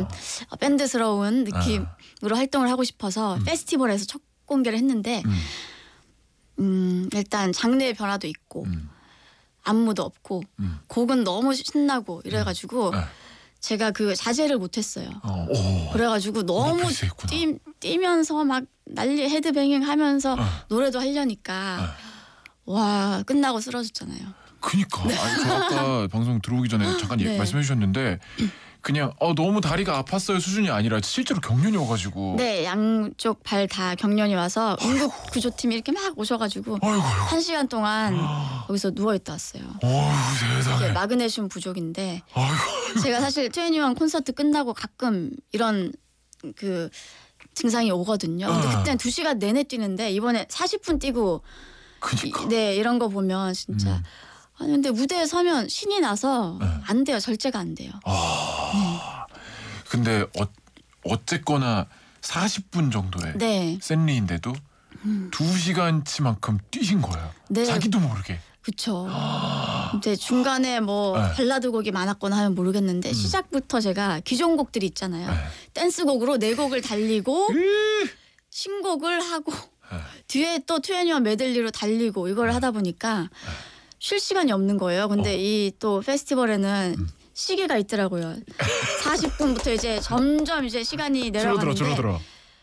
밴드스러운 느낌으로 활동을 하고 싶어서 페스티벌에서 첫 공개를 했는데 일단 장르의 변화도 있고 안무도 없고 곡은 너무 신나고 이래가지고 제가 그 자제를 못했어요. 그래가지고 너무 뛰면서 막 난리 헤드뱅잉 하면서 노래도 하려니까 와 끝나고 쓰러졌잖아요. 그니까 저 아까 방송 들어오기 전에 잠깐 말씀해 주셨는데 그냥 너무 다리가 아팠어요 수준이 아니라 실제로 경련이 와가지고. 네, 양쪽 발 다 경련이 와서 응급구조팀이 이렇게 막 오셔가지고 1시간 동안 거기서 누워있다 왔어요. 세상에. 마그네슘 부족인데 제가 사실 21 콘서트 끝나고 가끔 이런 그 증상이 오거든요. 근데 그때는 2시간 내내 뛰는데 이번에 40분 뛰고 네 이런 거 보면 진짜 아니 근데 무대에 서면 신이 나서 안 돼요. 절제가 안 돼요. 근데 어쨌거나 40분 정도의 샌리인데도 2시간치만큼 뛰신 거예요. 네. 자기도 모르게. 그쵸. 근데 중간에 뭐 발라드 곡이 많았거나 하면 모르겠는데 시작부터 제가 기존 곡들이 있잖아요. 댄스곡으로 4곡을 달리고 신곡을 하고 뒤에 또 21 메들리로 달리고 이걸 하다 보니까 쉴 시간이 없는 거예요. 근데 이 또 페스티벌에는 시계가 있더라고요. 40분부터 이제 점점 이제 시간이 내려가는데 줄어들어.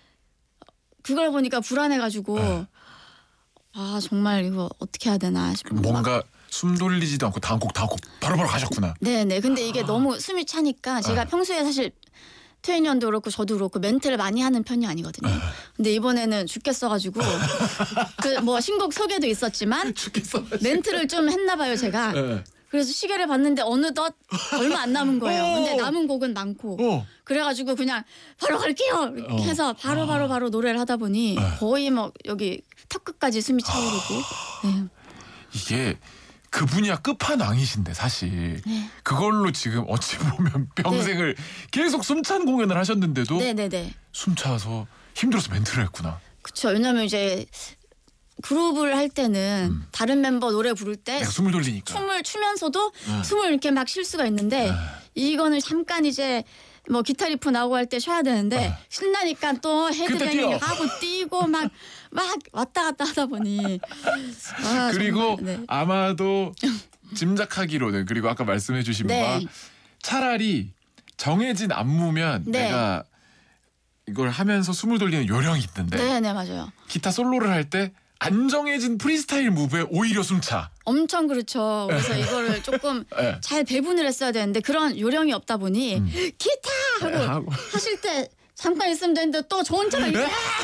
그걸 보니까 불안해가지고 아 정말 이거 어떻게 해야 되나 싶은 뭔가 숨 돌리지도 않고 다음 곡 바로바로 가셨구나. 네네. 근데 이게 너무 숨이 차니까 제가 평소에 사실 트웨니언도 그렇고 저도 그렇고 멘트를 많이 하는 편이 아니거든요. 근데 이번에는 죽겠어가지고 그 뭐 신곡 소개도 있었지만 멘트를 좀 했나 봐요 제가. 그래서 시계를 봤는데 어느덧 얼마 안 남은 거예요. 근데 남은 곡은 많고 그래가지고 그냥 바로 갈게요 이렇게 해서 바로 노래를 하다 보니 거의 뭐 여기 턱끝까지 숨이 차오르고 이게 그분이야 끝판왕이신데 사실 그걸로 지금 어찌 보면 평생을 계속 숨찬 공연을 하셨는데도 숨차서 힘들어서 멘트를 했구나. 그쵸. 왜냐면 이제 그룹을 할 때는 다른 멤버 노래 부를 때 숨을 돌리니까 춤을 추면서도 숨을 이렇게 막 쉴 수가 있는데 이거는 잠깐 이제 뭐 기타 리프 나오고 할 때 쉬어야 되는데 신나니까 또 헤드뱅잉 하고 뛰고 막 왔다 갔다 하다 보니 그리고 정말, 아마도 짐작하기로는 그리고 아까 말씀해주신 바 차라리 정해진 안무면 내가 이걸 하면서 숨을 돌리는 요령이 있는데 네 맞아요. 기타 솔로를 할 때 안 정해진 프리스타일 무브에 오히려 숨차. 엄청 그렇죠. 그래서 이거를 조금 잘 배분을 했어야 되는데 그런 요령이 없다 보니 기타 하고 하실 때 잠깐 있으면 되는데 또 저 혼자 막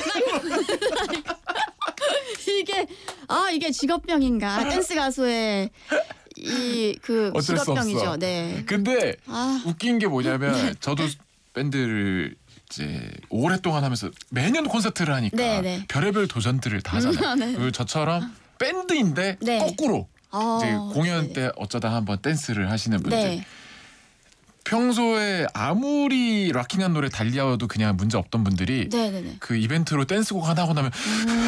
이게 직업병인가 댄스 가수의 이 그 직업병이죠. 네. 근데 웃긴 게 뭐냐면 저도 밴드를 이제 오랫동안 하면서 매년 콘서트를 하니까 별의별 도전들을 다 하잖아요. 그리고 저처럼 밴드인데 거꾸로 이제 공연 때 어쩌다 한번 댄스를 하시는 분들 평소에 아무리 락킹한 노래 달려도 그냥 문제 없던 분들이 그 이벤트로 댄스곡 하나 하고 나면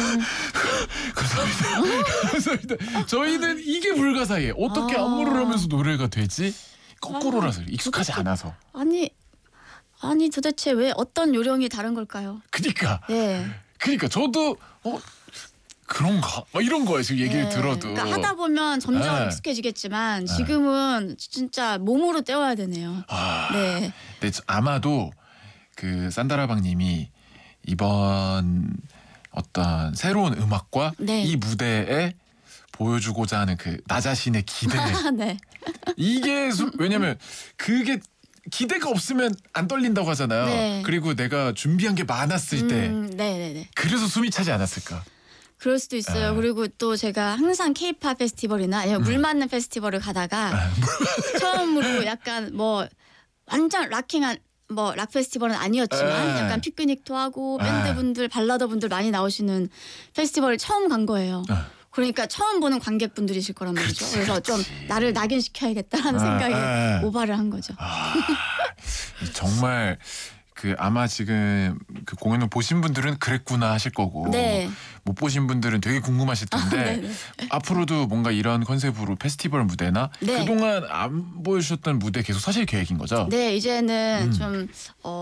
감사합니다. 저희는 이게 불가사의해. 어떻게 안무를 하면서 노래가 되지? 거꾸로라서 익숙하지 않아서. 아니 도대체 왜 어떤 요령이 다른 걸까요? 그러니까 저도 그런가? 이런 거예요 지금 얘기를 들어도. 그러니까 하다 보면 점점 익숙해지겠지만 지금은 진짜 몸으로 때워야 되네요. 근데 아마도 그 산다라방님이 이번 어떤 새로운 음악과 이 무대에 보여주고자 하는 그 나 자신의 기대. 이게 왜냐면 그게 기대가 없으면 안 떨린다고 하잖아요. 그리고 내가 준비한 게 많았을 때 그래서 숨이 차지 않았을까. 그럴 수도 있어요. 그리고 또 제가 항상 K-팝 페스티벌이나 아니면 물 맞는 페스티벌을 가다가 처음으로 약간 뭐 완전 락킹한 뭐 락 페스티벌은 아니었지만 약간 피크닉도 하고 밴드분들 발라더분들 많이 나오시는 페스티벌을 처음 간 거예요. 그러니까 처음 보는 관객분들이실 거란 말이죠. 그래서 좀 나를 낙인시켜야겠다라는 생각에 오바를 한 거죠. 정말 그 아마 지금 그 공연을 보신 분들은 그랬구나 하실 거고 못 보신 분들은 되게 궁금하실 텐데 앞으로도 뭔가 이런 컨셉으로 페스티벌 무대나 그동안 안 보여주셨던 무대 계속 사실 계획인 거죠? 네, 이제는 좀